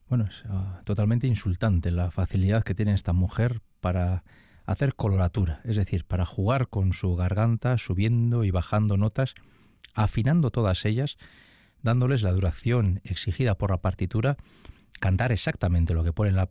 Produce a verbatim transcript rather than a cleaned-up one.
Bueno, es ah, totalmente insultante la facilidad que tiene esta mujer para hacer coloratura, es decir, para jugar con su garganta, subiendo y bajando notas, afinando todas ellas, dándoles la duración exigida por la partitura, cantar exactamente lo que pone en la